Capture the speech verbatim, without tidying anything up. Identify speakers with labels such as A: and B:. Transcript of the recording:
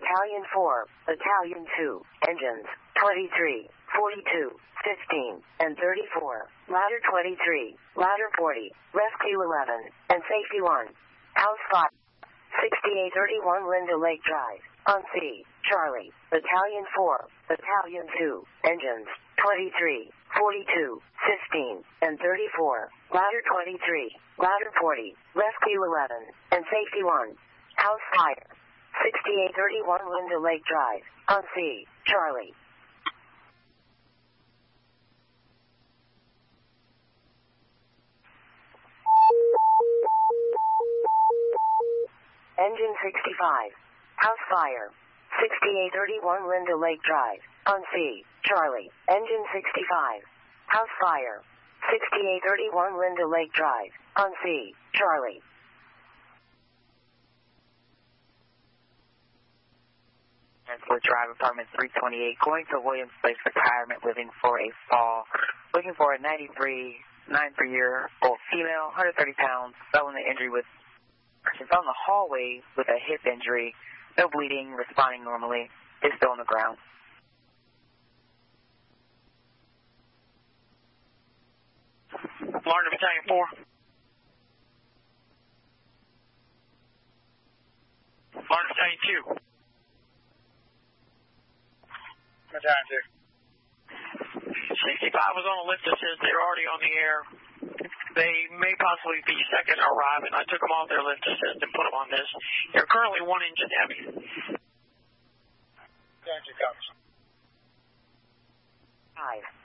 A: Battalion four, Battalion two, engines, twenty-three, forty-two, fifteen, and thirty-four, ladder twenty-three, ladder forty, rescue eleven, and safety one. House five, sixty-eight thirty-one Linda Lake Drive, on C, Charlie, Battalion four, Battalion two, engines, twenty-three, forty-two, fifteen, and thirty-four, ladder twenty-three, ladder forty, rescue eleven, and safety one. House fire, sixty-eight thirty-one Linda Lake Drive, on C, Charlie. Engine sixty-five. House fire, sixty-eight thirty-one Linda Lake Drive, on C, Charlie. Engine sixty-five. House fire, sixty-eight thirty-one Linda Lake Drive, on C, Charlie.
B: Chancellor Drive, apartment three twenty-eight, going to Williams Place Retirement, living for a fall, looking for a ninety-three, nine-year-old female, one hundred thirty pounds, fell in the injury with, she fell in the hallway with a hip injury, no bleeding, responding normally, is still on the ground.
C: Florida Battalion four. Florida Battalion two. Battalion two. sixty-five was on a lift assist. They're already on the air. They may possibly be second arriving. I took them off their lift assist and put them on this. They're currently one engine heavy.
A: Five.